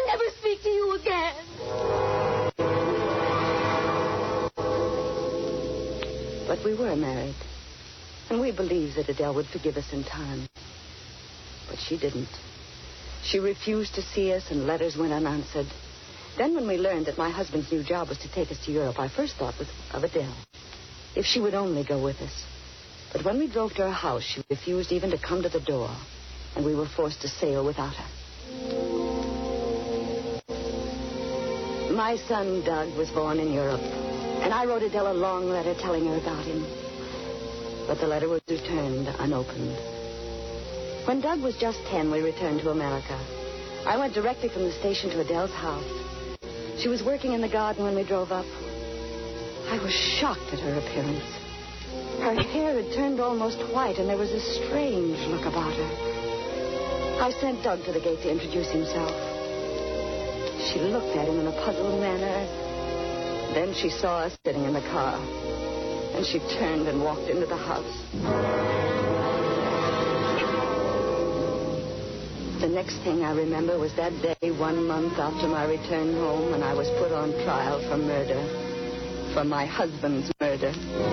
never speak to you again. But we were married. And we believed that Adele would forgive us in time. But she didn't. She refused to see us, and letters went unanswered. Then when we learned that my husband's new job was to take us to Europe, our first thought was of Adele. If she would only go with us. But when we drove to her house, she refused even to come to the door. And we were forced to sail without her. My son, Doug, was born in Europe. And I wrote Adele a long letter telling her about him. But the letter was returned unopened. When Doug was just 10, we returned to America. I went directly from the station to Adele's house. She was working in the garden when we drove up. I was shocked at her appearance. Her hair had turned almost white, and there was a strange look about her. I sent Doug to the gate to introduce himself. She looked at him in a puzzled manner. Then she saw us sitting in the car. And she turned and walked into the house. The next thing I remember was that day, 1 month after my return home, when I was put on trial for murder. For my husband's murder.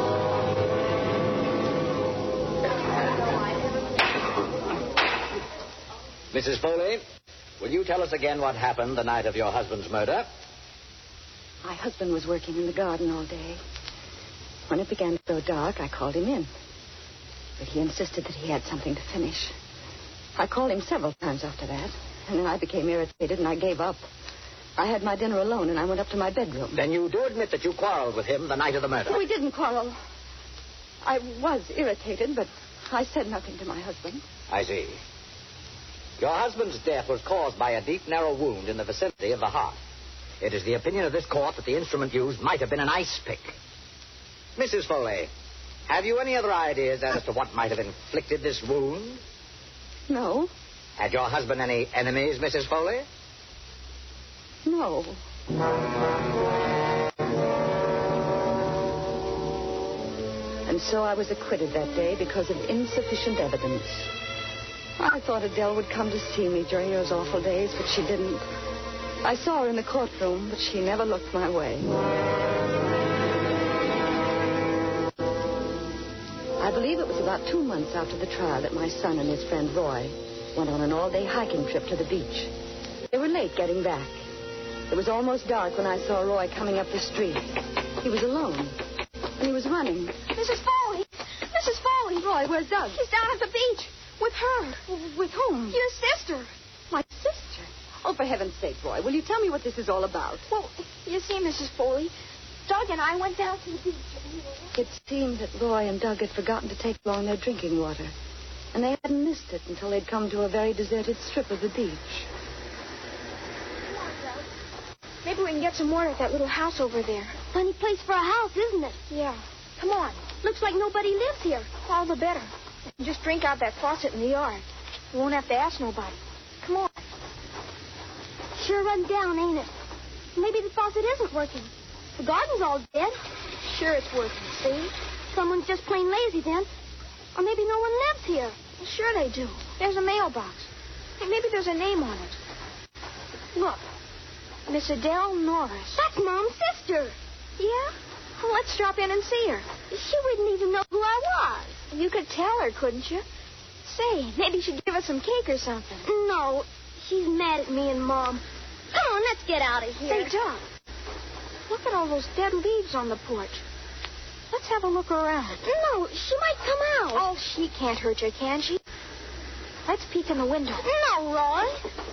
Mrs. Foley, will you tell us again what happened the night of your husband's murder? My husband was working in the garden all day. When it began to grow dark, I called him in. But he insisted that he had something to finish. I called him several times after that, and then I became irritated and I gave up. I had my dinner alone and I went up to my bedroom. Then you do admit that you quarreled with him the night of the murder? We didn't quarrel. I was irritated, but I said nothing to my husband. I see. Your husband's death was caused by a deep, narrow wound in the vicinity of the heart. It is the opinion of this court that the instrument used might have been an ice pick. Mrs. Foley, have you any other ideas as to what might have inflicted this wound? No. Had your husband any enemies, Mrs. Foley? No. And so I was acquitted that day because of insufficient evidence. I thought Adele would come to see me during those awful days, but she didn't. I saw her in the courtroom, but she never looked my way. I believe it was about 2 months after the trial that my son and his friend Roy went on an all-day hiking trip to the beach. They were late getting back. It was almost dark when I saw Roy coming up the street. He was alone, and he was running. Mrs. Foley! Mrs. Foley! Roy, where's Doug? He's down at the beach. With her. With whom? Your sister. My sister? Oh, for heaven's sake, Roy, will you tell me what this is all about? Well, you see, Mrs. Foley, Doug and I went down to the beach. It seemed that Roy and Doug had forgotten to take along their drinking water. And they hadn't missed it until they'd come to a very deserted strip of the beach. Come on, Doug. Maybe we can get some water at that little house over there. Funny place for a house, isn't it? Yeah. Come on. Looks like nobody lives here. All the better. We can just drink out that faucet in the yard. We won't have to ask nobody. Come on. Sure run down, ain't it? Maybe the faucet isn't working. The garden's all dead. Sure it's working, see? Someone's just plain lazy then. Or maybe no one lives here. Well, sure they do. There's a mailbox. Hey, maybe there's a name on it. Look. Miss Adele Norris. That's Mom's sister. Yeah? Well, let's drop in and see her. She wouldn't even know who I was. You could tell her, couldn't you? Say, maybe she'd give us some cake or something. No, she's mad at me and Mom. Come on, let's get out of here. Say, Doug, look at all those dead leaves on the porch. Let's have a look around. No, she might come out. Oh, she can't hurt you, can she? Let's peek in the window. No, Roy.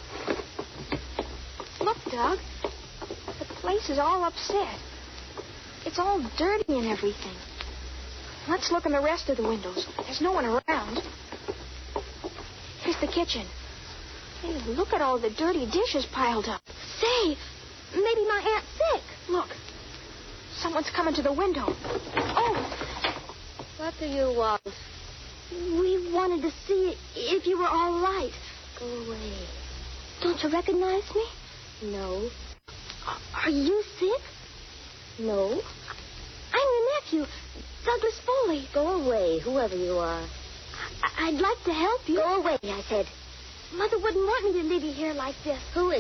Look, Doug. The place is all upset. It's all dirty and everything. Let's look in the rest of the windows. There's no one around. Here's the kitchen. Hey, look at all the dirty dishes piled up. Say, maybe my Aunt's sick. Look. Someone's coming to the window. Oh! What do you want? We wanted to see if you were all right. Go away. Don't you recognize me? No. Are you sick? No. I'm your nephew, Douglas Foley. Go away, whoever you are. I'd like to help you. Go away, I said. Mother wouldn't want me to leave you here like this. Who is